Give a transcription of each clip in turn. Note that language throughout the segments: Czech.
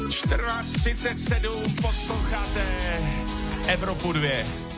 14:37, posloucháte Evropu 2.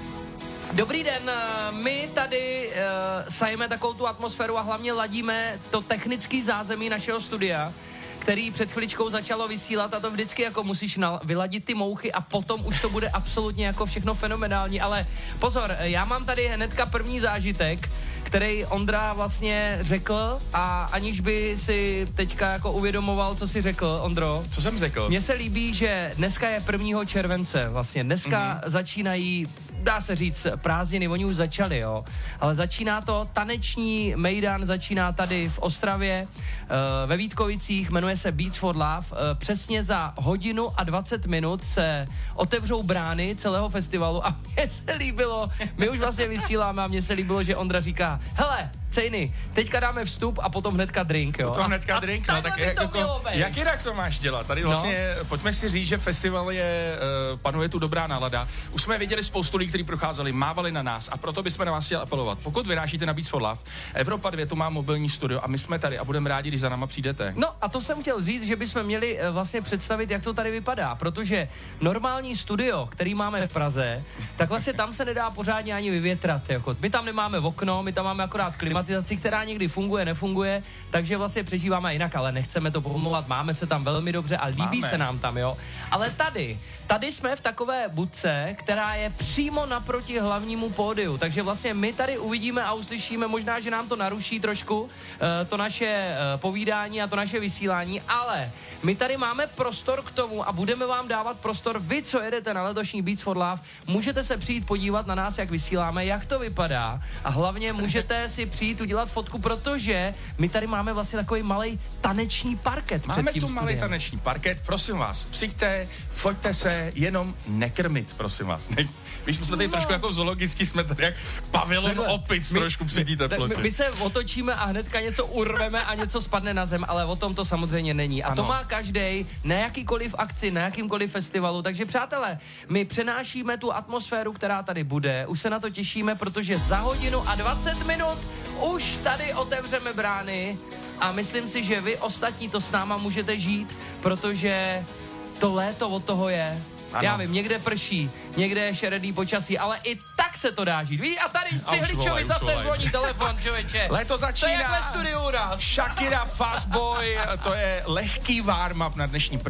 Dobrý den, my tady sajeme takovou tu atmosféru a hlavně ladíme to technické zázemí našeho studia, který před chviličkou začalo vysílat a to vždycky jako musíš vyladit ty mouchy a potom už to bude absolutně jako všechno fenomenální, ale pozor, já mám tady hnedka první zážitek, který Ondra vlastně řekl a aniž by si teďka jako uvědomoval, co si řekl, Ondro. Co jsem řekl? Mně se líbí, že dneska je 1. července vlastně, dneska začínají, dá se říct, prázdniny, oni už začali, jo, ale začíná to, taneční mejdan začíná tady v Ostravě, ve Vítkovicích, jmenuje se Beats for Love, přesně za 1:20 se otevřou brány celého festivalu a mně se líbilo, my už vlastně vysíláme a mně se líbilo, že Ondra říká, hele, Cejny, teďka dáme vstup a potom hnedka drink, jo. Potom hnedka drink, no tak jak jinak to máš dělat? Tady vlastně, pojďme si říct, že festival panuje tu dobrá nálada. Už jsme viděli spoustu lidí, kteří procházeli, mávali na nás a proto bychom na vás chtěli apelovat. Pokud vyrážíte na Beats for Love, Evropa 2 tu má mobilní studio a my jsme tady a budeme rádi, když za náma přijdete. No a to jsem chtěl říct, že bychom měli vlastně představit, jak to tady vypadá, protože normální studio, který máme v Praze, tak vlastně tam se nedá pořádně ani vyvětrat, jako. My tam nemáme okno, my tam máme akorát klimatizaci, která někdy funguje, nefunguje, takže vlastně přežíváme jinak, ale nechceme to pomlouvat, máme se tam velmi dobře a líbí se nám tam, jo. Ale tady jsme v takové budce, která je přímo naproti hlavnímu pódiu, takže vlastně my tady uvidíme a uslyšíme, možná, že nám to naruší trošku to naše povídání a to naše vysílání, ale my tady máme prostor k tomu a budeme vám dávat prostor, vy, co jedete na letošní Beats for Love, můžete se přijít podívat na nás, jak vysíláme, jak to vypadá a hlavně můžete si přijít udělat fotku, protože my tady máme vlastně takový malej taneční parket. Máme tu malý taneční parket, prosím vás, přijďte, foťte se, jenom nekrmit, prosím vás. Víš, my jsme tady trošku jako zoologický, jsme tady jak pavilon opic trošku při té teplotě. My se otočíme a hnedka něco urveme a něco spadne na zem, ale o tom to samozřejmě není. A to má každej na jakýkoliv akci, na jakýmkoliv festivalu. Takže přátelé, my přenášíme tu atmosféru, která tady bude. Už se na to těšíme, protože za 1:20 už tady otevřeme brány a myslím si, že vy ostatní to s náma můžete žít, protože to léto od toho je. Ano. Já vím, někde prší, někde je šeredý počasí, ale i tak se to dá žít. Víš, a tady Cihličovi zase zvoní telefon, člověče. Léto začíná. To je jak ve studiu u nás. Shakira, Fastboy, to je lehký warm-up na dnešní